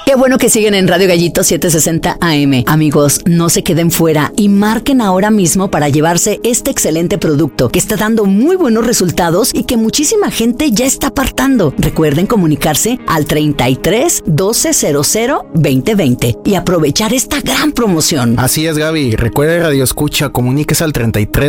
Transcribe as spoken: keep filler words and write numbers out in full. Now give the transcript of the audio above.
Qué bueno que siguen en Radio Gallito setecientos sesenta A M. Amigos, no se queden fuera y marquen ahora mismo para llevarse este excelente producto que está dando muy buenos resultados y que muchísima gente ya está apartando. Recuerden comunicarse al treinta y tres, doce, cero cero, veinte veinte y aprovechar esta gran promoción. Así es, Gaby. Recuerde, Radio Escucha, comuníquese al treinta y tres